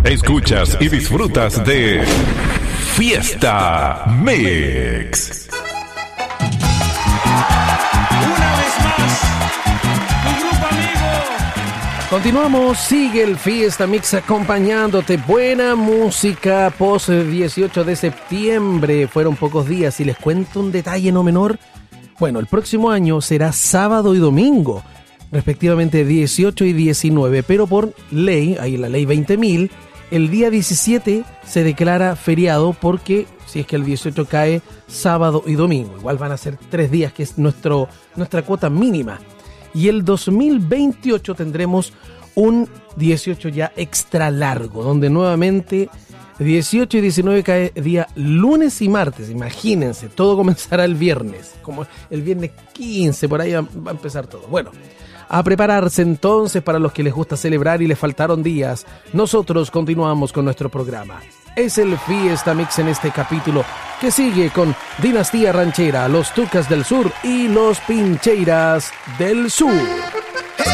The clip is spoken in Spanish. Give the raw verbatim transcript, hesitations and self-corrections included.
Escuchas y disfrutas de Fiesta Mix. Una vez más, tu grupo amigo. Continuamos, sigue el Fiesta Mix acompañándote. Buena música post dieciocho de septiembre. Fueron pocos días y les cuento un detalle no menor. Bueno, el próximo año será sábado y domingo, respectivamente dieciocho y diecinueve, pero por ley, ahí la ley veinte mil, el día diecisiete se declara feriado porque si es que el dieciocho cae sábado y domingo, igual van a ser tres días, que es nuestro, nuestra cuota mínima. Y el dos mil veintiocho tendremos un dieciocho ya extra largo, donde nuevamente dieciocho y diecinueve cae día lunes y martes. Imagínense, todo comenzará el viernes, como el viernes quince, por ahí va a empezar todo. Bueno, a prepararse entonces para los que les gusta celebrar y les faltaron días. Nosotros continuamos con nuestro programa. Es el Fiesta Mix en este capítulo que sigue con Dinastía Ranchera, los Tucas del Sur y los Pincheiras del Sur.